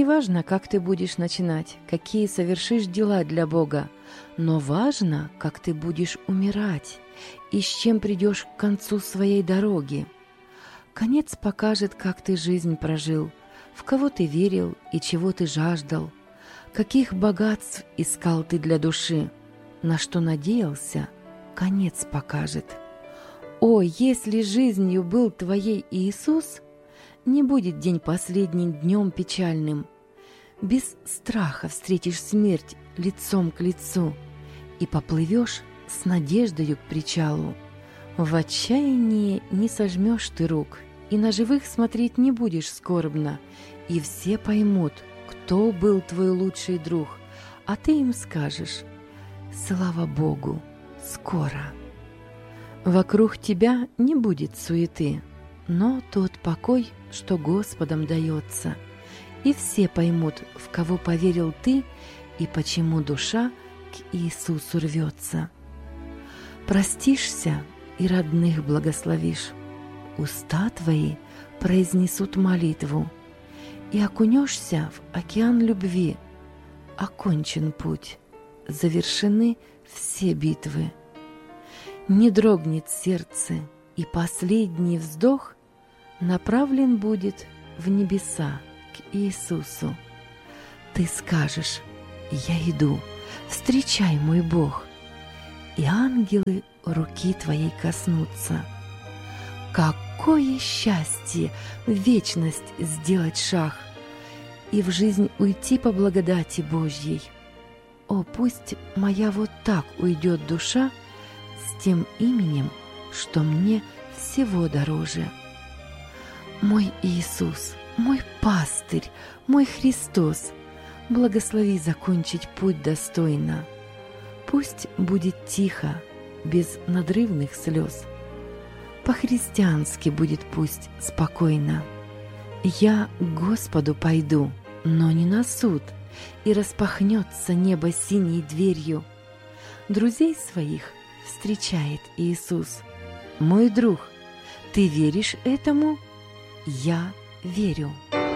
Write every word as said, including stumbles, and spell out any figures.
Неважно, как ты будешь начинать, какие совершишь дела для Бога, но важно, как ты будешь умирать и с чем придешь к концу своей дороги. Конец покажет, как ты жизнь прожил, в кого ты верил и чего ты жаждал, каких богатств искал ты для души, на что надеялся, конец покажет. О, если жизнью был твоей Иисус, не будет день последний днем печальным. Без страха встретишь смерть лицом к лицу и поплывешь с надеждою к причалу. В отчаянии не сожмешь ты рук, и на живых смотреть не будешь скорбно, и все поймут, кто был твой лучший друг, а ты им скажешь: «Слава Богу, скоро». Вокруг тебя не будет суеты, но тот покой, что Господом дается, и все поймут, в кого поверил ты и почему душа к Иисусу рвется. Простишься и родных благословишь, уста твои произнесут молитву, и окунешься в океан любви. Окончен путь, завершены все битвы. Не дрогнет сердце, и последний вздох направлен будет в небеса к Иисусу. Ты скажешь: «Я иду, встречай, мой Бог», и ангелы руки твоей коснутся. Какое счастье в вечность сделать шаг и в жизнь уйти по благодати Божьей! О, пусть моя вот так уйдет душа с тем именем, что мне всего дороже. Мой Иисус, мой пастырь, мой Христос, благослови закончить путь достойно. Пусть будет тихо, без надрывных слез. По-христиански будет пусть спокойно. Я к Господу пойду, но не на суд, и распахнется небо синей дверью. Друзей своих встречает Иисус. Мой друг, ты веришь этому? Я верю.